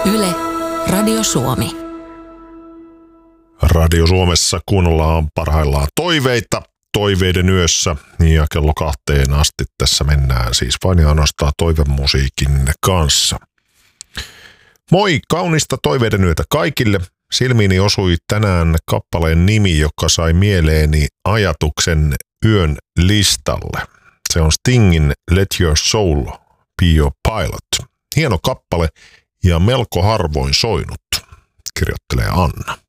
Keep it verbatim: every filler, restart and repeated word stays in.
Yle, Radio Suomi. Radio Suomessa kuunnellaan parhaillaan toiveita toiveiden yössä ja kello kahteen asti tässä mennään siis vain ja ainoastaan toivemusiikin kanssa. Moi, kaunista toiveiden yötä kaikille. Silmiini osui tänään kappaleen nimi, joka sai mieleeni ajatuksen yön listalle. Se on Stingin Let Your Soul Be Your Pilot. Hieno kappale ja melko harvoin soinut, kirjoittelee Anna.